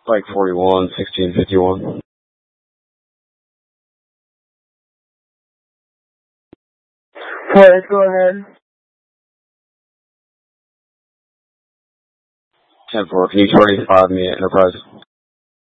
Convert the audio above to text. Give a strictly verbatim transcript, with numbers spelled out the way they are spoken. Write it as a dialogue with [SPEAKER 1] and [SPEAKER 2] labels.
[SPEAKER 1] Bike forty-one, sixteen fifty-one.
[SPEAKER 2] Alright, go ahead.
[SPEAKER 1] ten four, can you twenty-five me at Enterprise?